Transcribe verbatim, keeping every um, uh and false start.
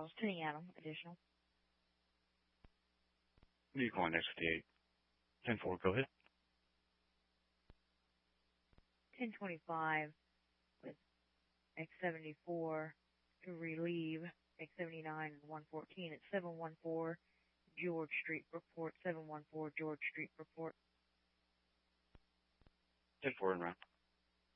Sending Adam, additional. You calling X fifty-eight. ten four, go ahead. ten twenty-five with X seventy-four to relieve X seventy-nine and one fourteen at seven one four George Street, Report. seven one four George Street, Report. ten four and round.